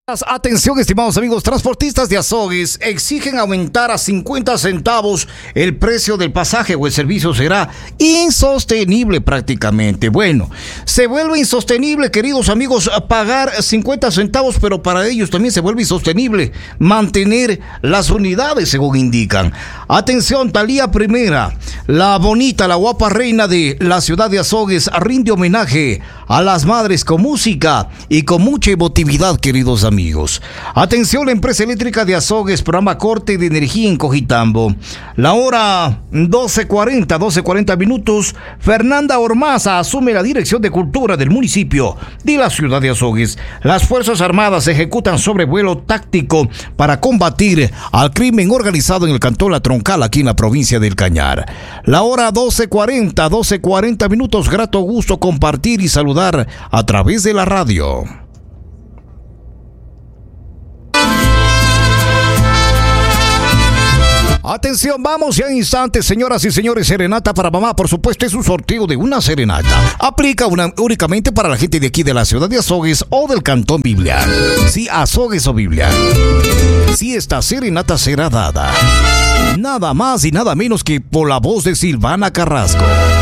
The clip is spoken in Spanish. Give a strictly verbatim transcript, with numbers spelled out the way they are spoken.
Atención, estimados amigos, transportistas de Azogues exigen aumentar a cincuenta centavos el precio del pasaje o el servicio será insostenible prácticamente. Bueno, se vuelve insostenible, queridos amigos, pagar cincuenta centavos, pero para ellos también se vuelve insostenible mantener las unidades, según indican. Atención, Talía Primera, la bonita, la guapa reina de la ciudad de Azogues, rinde homenaje a las madres con música y con mucha emotividad, queridos amigos. Amigos. Atención, la empresa eléctrica de Azogues, programa corte de energía en Cojitambo. La hora doce cuarenta, doce cuarenta minutos. Fernanda Ormaza asume la dirección de cultura del municipio de la ciudad de Azogues. Las Fuerzas Armadas ejecutan sobrevuelo táctico para combatir al crimen organizado en el cantón La Troncal, aquí en la provincia del Cañar. La hora doce cuarenta, doce cuarenta minutos. Grato gusto compartir y saludar a través de la radio. Atención, vamos ya en instantes, señoras y señores. Serenata para mamá, por supuesto, es un sorteo de una serenata. Aplica una, únicamente para la gente de aquí de la ciudad de Azogues o del cantón Biblial. Sí, Azogues o Biblial. Sí, esta serenata será dada nada más y nada menos que por la voz de Silvana Carrasco.